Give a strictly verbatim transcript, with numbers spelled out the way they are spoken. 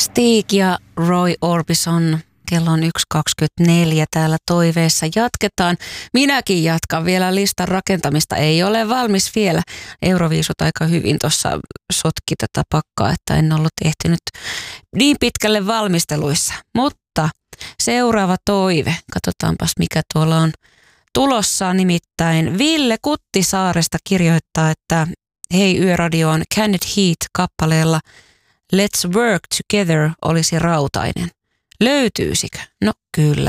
Stig ja Roy Orbison. Kello on yksi kaksikymmentäneljä täällä toiveessa. Jatketaan. Minäkin jatkan vielä listan rakentamista. Ei ole valmis vielä. Euroviisut aika hyvin tuossa sotki tätä pakkaa, että en ollut ehtinyt niin pitkälle valmisteluissa. Mutta seuraava toive. Katsotaanpas mikä tuolla on tulossa. Nimittäin Ville Kuttisaaresta kirjoittaa, että hei Yöradioon Candid Heat-kappaleella Let's Work Together olisi rautainen. Löytyisikö? No kyllä